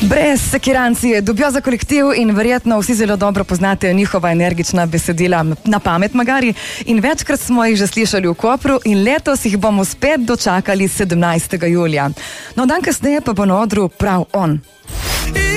Brez Sekiranci dobijo za kolektiv in verjetno vsi zelo dobro poznate njihova energična besedila na pamet magari in večkrat smo jih že slišali v Kopru in letos jih bomo spet dočakali 17. julija. No, dan kasneje pa bo na odru prav on.